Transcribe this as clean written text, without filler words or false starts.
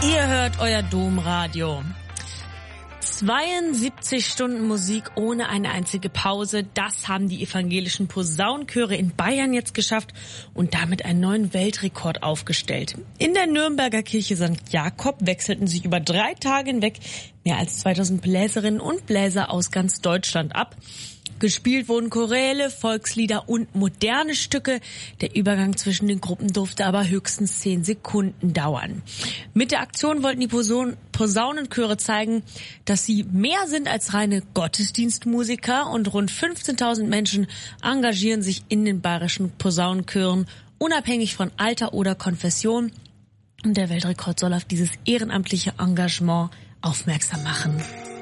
Ihr hört euer Domradio. 72 Stunden Musik ohne eine einzige Pause, das haben die evangelischen Posaunenchöre in Bayern jetzt geschafft und damit einen neuen Weltrekord aufgestellt. In der Nürnberger Kirche St. Jakob wechselten sich über 3 Tage hinweg mehr als 2000 Bläserinnen und Bläser aus ganz Deutschland ab. Gespielt wurden Choräle, Volkslieder und moderne Stücke. Der Übergang zwischen den Gruppen durfte aber höchstens 10 Sekunden dauern. Mit der Aktion wollten die Posaunenchöre zeigen, dass sie mehr sind als reine Gottesdienstmusiker, und rund 15.000 Menschen engagieren sich in den bayerischen Posaunenchören, unabhängig von Alter oder Konfession. Und der Weltrekord soll auf dieses ehrenamtliche Engagement aufmerksam machen.